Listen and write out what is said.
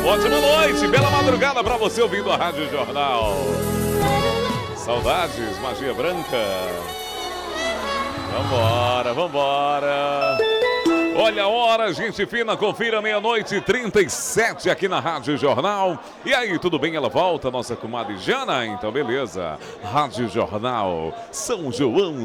Ótima noite, bela madrugada pra você ouvindo a Rádio Jornal. Saudades, magia branca. Vambora, vambora. Olha a hora, gente fina, confira 00:37 aqui na Rádio Jornal. E aí, tudo bem? Ela volta, nossa comadre Jana? Então, beleza. Rádio Jornal, São João